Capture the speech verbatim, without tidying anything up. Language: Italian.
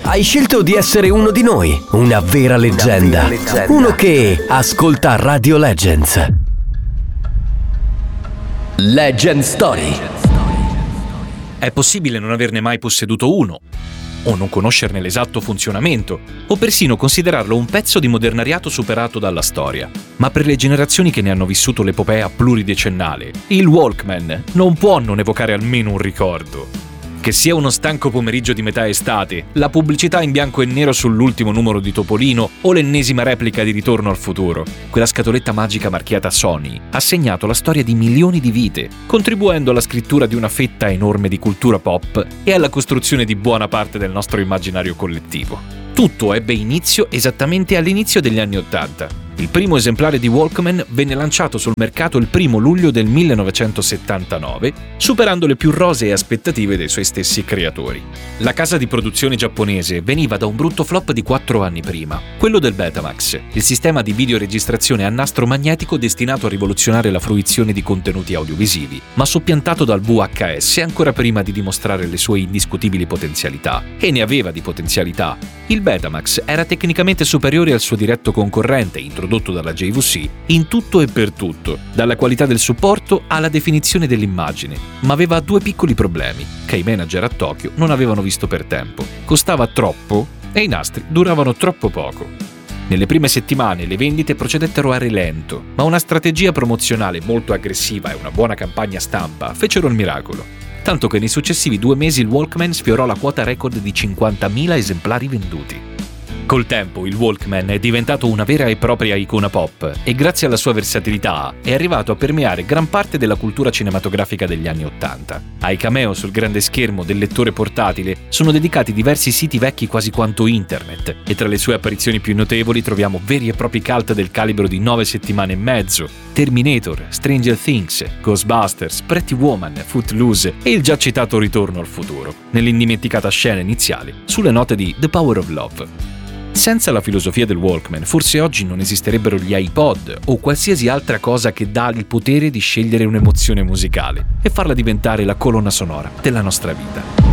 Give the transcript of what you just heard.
Hai scelto di essere uno di noi, una vera leggenda, una vera leggenda. Uno che ascolta Radio Legends. Legend Story. È possibile non averne mai posseduto uno, o non conoscerne l'esatto funzionamento, o persino considerarlo un pezzo di modernariato superato dalla storia. Ma per le generazioni che ne hanno vissuto l'epopea pluridecennale, il Walkman non può non evocare almeno un ricordo. Che sia uno stanco pomeriggio di metà estate, la pubblicità in bianco e nero sull'ultimo numero di Topolino o l'ennesima replica di Ritorno al futuro, quella scatoletta magica marchiata Sony ha segnato la storia di milioni di vite, contribuendo alla scrittura di una fetta enorme di cultura pop e alla costruzione di buona parte del nostro immaginario collettivo. Tutto ebbe inizio esattamente all'inizio degli anni Ottanta. Il primo esemplare di Walkman venne lanciato sul mercato il primo luglio del millenovecentosettantanove, superando le più rosee aspettative dei suoi stessi creatori. La casa di produzione giapponese veniva da un brutto flop di quattro anni prima, quello del Betamax, il sistema di videoregistrazione a nastro magnetico destinato a rivoluzionare la fruizione di contenuti audiovisivi, ma soppiantato dal V H S ancora prima di dimostrare le sue indiscutibili potenzialità. E ne aveva di potenzialità. Il Betamax era tecnicamente superiore al suo diretto concorrente, introdotto dalla J V C, in tutto e per tutto, dalla qualità del supporto alla definizione dell'immagine, ma aveva due piccoli problemi, che i manager a Tokyo non avevano visto per tempo. Costava troppo e i nastri duravano troppo poco. Nelle prime settimane le vendite procedettero a rilento, ma una strategia promozionale molto aggressiva e una buona campagna stampa fecero il miracolo. Tanto che nei successivi due mesi il Walkman sfiorò la quota record di cinquantamila esemplari venduti. Col tempo il Walkman è diventato una vera e propria icona pop e grazie alla sua versatilità è arrivato a permeare gran parte della cultura cinematografica degli anni Ottanta. Ai cameo sul grande schermo del lettore portatile sono dedicati diversi siti vecchi quasi quanto internet e tra le sue apparizioni più notevoli troviamo veri e propri cult del calibro di nove settimane e mezzo, Terminator, Stranger Things, Ghostbusters, Pretty Woman, Footloose e il già citato Ritorno al futuro, nell'indimenticata scena iniziale sulle note di The Power of Love. Senza la filosofia del Walkman, forse oggi non esisterebbero gli iPod o qualsiasi altra cosa che dà il potere di scegliere un'emozione musicale e farla diventare la colonna sonora della nostra vita.